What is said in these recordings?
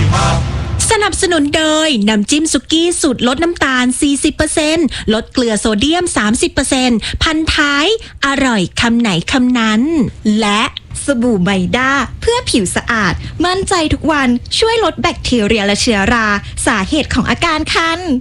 สนับสนุนโดยน้ำจิ้มสุกี้สูตรลดน้ำตาล 40% ลดเกลือโซเดียม 30% พันท้ายอร่อยคำไหนคำนั้นและสบู่ไมด้าเพื่อผิวสะอาดมั่นใจทุกวันช่วยลดแบคทีเรียและเชื้อราสาเหตุของอาการคัน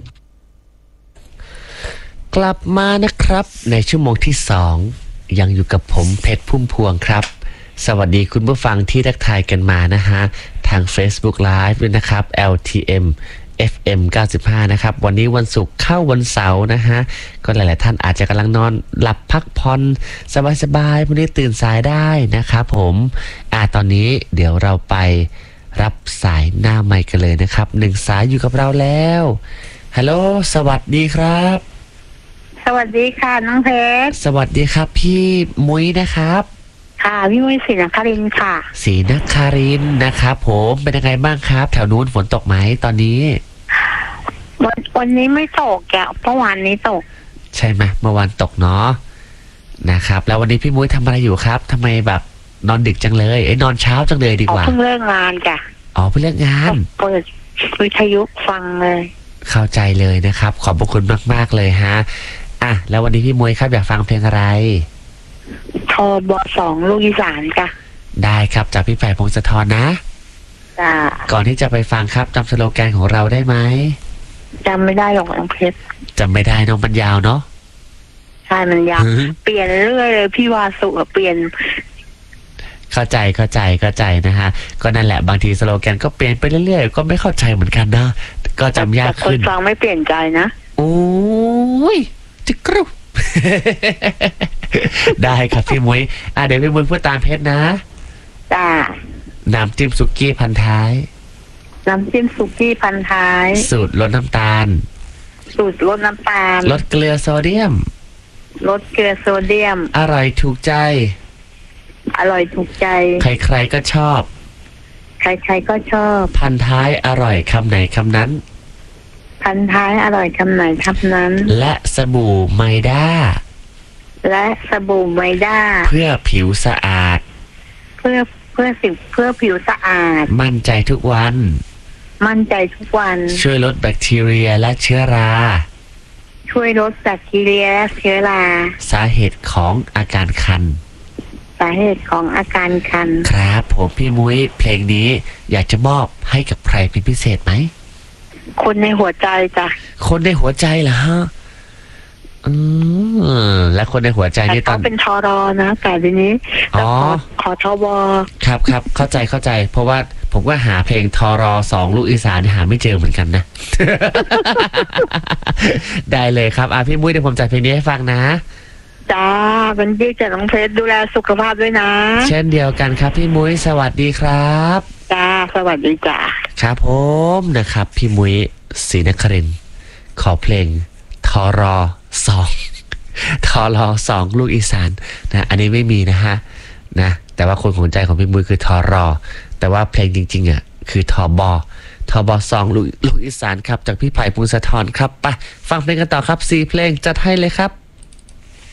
กลับมานะครับในชั่วโมงที่2ยังอยู่กับผมเพชรพุ่มพวงครับสวัสดีคุณผู้ฟังที่ทักทายกันมานะฮะทาง Facebook Live ด้วยนะครับ LTM FM 95นะครับวันนี้วันศุกร์เข้าวันเสาร์นะฮะก็หลายๆท่านอาจจะกำลังนอนหลับพักผ่อนสบายๆพรุ่งนี้ตื่นสายได้นะครับผมตอนนี้เดี๋ยวเราไปรับสายหน้าไมค์กันเลยนะครับ1สายอยู่กับเราแล้วฮัลโหลสวัสดีครับสวัสดีค่ะน้องเพชรสวัสดีครับพี่มุ้ยนะครับค่ะพี่มุ้ยศรีนครินทร์ค่ะศรีนครินทร์นะครับผมเป็นยังไงบ้างครับแถวนู้นฝนตกไหมตอนนี้วันนี้ไม่ตกแกเมื่อวานนี้ตกใช่ไหมเมื่อวานตกเนาะนะครับแล้ววันนี้พี่มุ้ยทำอะไรอยู่ครับทำไมแบบนอนดึกจังเลยนอนเช้าจังเลยดีกว่าเพิ่งเลิกงานจ้ะเพิ่งเลิกงานเปิดวิทยุฟังเลยเข้าใจเลยนะครับขอบพระคุณมากๆเลยฮะแล้ววันนี้พี่มุ้ยครับอยากฟังเพลงอะไรทบ2ลูกอีสานจ้ะได้ครับจากพี่ไผ่พงศธรนะจ้ะก่อนที่จะไปฟังครับจำสโลแกนของเราได้ไหมจำไม่ได้หรอกน้องเพชรจำไม่ได้น้องมันยาวเนาะใช่มันยาวเปลี่ยนเรื่อยเลยพี่วาสุเปลี่ยนเข้าใจนะฮะก็นั่นแหละบางทีสโลแกนก็เปลี่ยนไปเรื่อยๆก็ไม่เข้าใจเหมือนกันนะก็จำยากขึ้นคนฟังไม่เปลี่ยนใจนะโอ้ยจิกรุบ ได้ครับพี่มุ้ยเดี๋ยวพี่มุ้ยพูดตามเพชรนะจ้าน้ำจิ้มสุกี้พันท้ายน้ำจิ้มสุกี้พันท้ายสูตรลดน้ำตาลสูตรลดน้ำตาลลดเกลือโซเดียมลดเกลือโซเดียมอร่อยถูกใจอร่อยถูกใจใครๆก็ชอบใครๆก็ชอบพันท้ายอร่อยคำไหนคำนั้นพันท้ายอร่อยคำไหนคำนั้นและสบู่ไมด้าและสบู่ไมด้าเพื่อผิวสะอาดเพื่อผิวสะอาดมั่นใจทุกวันช่วยลดแบคทีเรียและเชื้อราช่วยลดแบคทีเรียและเชื้อราสาเหตุของอาการคันครับผมพี่มุ้ยเพลงนี้อยากจะมอบให้กับใครเป็นพิเศษไหมคนในหัวใจจ้ะคนในหัวใจเหรอฮะและคนในหัวใจนี่ตอนเป็นทรนะแต่ทีนี้ขอทบครับเข้าใจเพราะว่าผมก็หาเพลงทร2ลูกอีสานหาไม่เจอเหมือนกันนะ ได้เลยครับพี่มุ้ยเดี๋ยวผมจัดเพลงนี้ให้ฟังนะจ้าเป็นพี่จากน้องเพชรดูแลสุขภาพด้วยนะเช่นเดียวกันครับพี่มุ้ยสวัสดีครับจ้าสวัสดีจ้าครับผมนะครับพี่มุ้ยศรีนครินทร์ขอเพลงทร2ลูกอีสานนะอันนี้ไม่มีนะฮะนะแต่ว่าคนของใจของพี่มุ้ยคือทรแต่ว่าเพลงจริงๆคือทบ2ลูกอีสานครับจากพี่ไผ่พงศธรครับไปฟังเพลงกันต่อครับ4เพลงจัดให้เลยครับ